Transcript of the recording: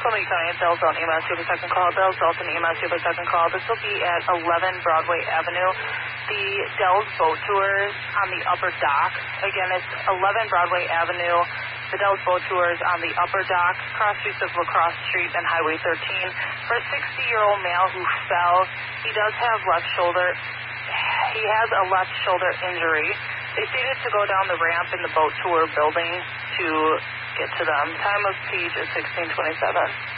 Columbia County at Dalzell and EMS, you have a second call. Dalzell and EMS, you have a second call. This will be at 11 Broadway Avenue. The Dells Boat Tours on the upper dock. Again, it's 11 Broadway Avenue. The Dells Boat Tours on the upper dock, cross streets of LaCrosse Street and Highway 13. For a 60-year-old male who fell, he does have left shoulder. He has a left shoulder injury. They stated to go down the ramp in the boat tour building to get to them. Time of siege is 16:27.